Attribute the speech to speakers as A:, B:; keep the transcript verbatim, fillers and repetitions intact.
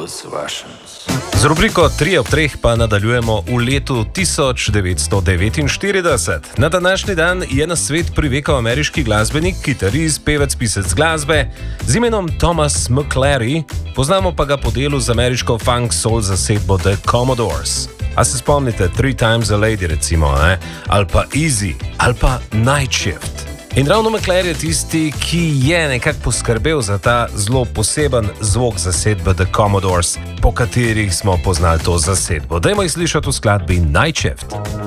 A: those Russians.
B: Z rubriko tri ob treh pa nadaljujemo v letu tisoč devetsto devetinštirideset. Na današnji dan je na svet privekal ameriški glasbenik, kitarist, pevec, pisec glasbe z imenom Thomas McClary, poznamo pa ga po delu z ameriško funk soul zasedbo The Commodores. A se spomnite Three Times a Lady recimo, ne? Ali pa Easy, ali pa Night Shift. In ravno McClary je tisti, ki je nekako poskrbel za ta zelo poseben zvok zasedbe The Commodores, po katerih smo poznali to zasedbo. Dajmo jih slišati v skladbi Night Shift.